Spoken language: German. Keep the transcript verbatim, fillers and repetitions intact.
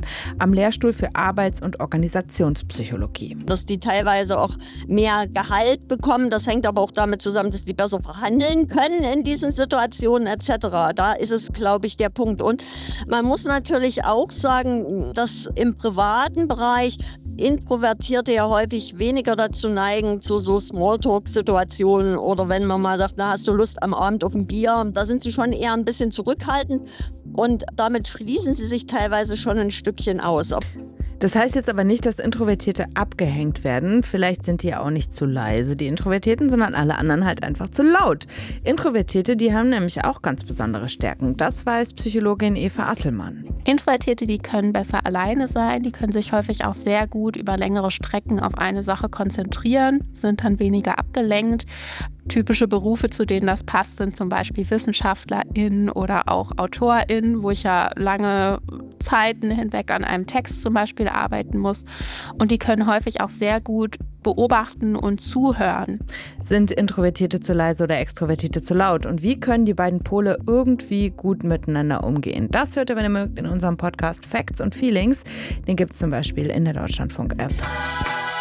am Lehrstuhl für Arbeits- und Organisationspsychologie. Dass die teilweise auch mehr Gehalt bekommen, das hängt aber auch damit zusammen, dass die besser verhandeln können in diesen Situationen et cetera. Da ist es, glaube ich, der Punkt. Und man muss natürlich auch sagen, dass im privaten Bereich Introvertierte ja häufig weniger dazu neigen, zu so Smalltalk-Situationen oder wenn man mal sagt, na, hast du Lust am Abend auf ein Bier, da sind sie schon eher ein bisschen zurückhaltend und damit schließen sie sich teilweise schon ein Stückchen aus. Das heißt jetzt aber nicht, dass Introvertierte abgehängt werden. Vielleicht sind die ja auch nicht zu leise, die Introvertierten, sondern alle anderen halt einfach zu laut. Introvertierte, die haben nämlich auch ganz besondere Stärken. Das weiß Psychologin Eva Asselmann. Introvertierte, die können besser alleine sein, die können sich häufig auch sehr gut über längere Strecken auf eine Sache konzentrieren, sind dann weniger abgelenkt. Typische Berufe, zu denen das passt, sind zum Beispiel WissenschaftlerInnen oder auch AutorInnen, wo ich ja lange Zeiten hinweg an einem Text zum Beispiel arbeiten muss. Und die können häufig auch sehr gut beobachten und zuhören. Sind Introvertierte zu leise oder Extrovertierte zu laut? Und wie können die beiden Pole irgendwie gut miteinander umgehen? Das hört ihr, wenn ihr mögt, in unserem Podcast Facts und Feelings. Den gibt es zum Beispiel in der Deutschlandfunk-App.